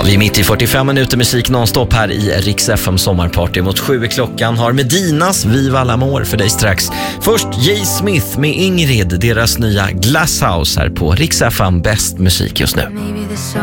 Vi är mitt i 45 minuter musik nonstop här i Rix FM sommarparty. Mot 7 klockan har Medinas Viva l'Amour för dig strax. Först Jay Smith med Ingrid, deras nya Glasshouse här på Rix FM, bäst musik just nu.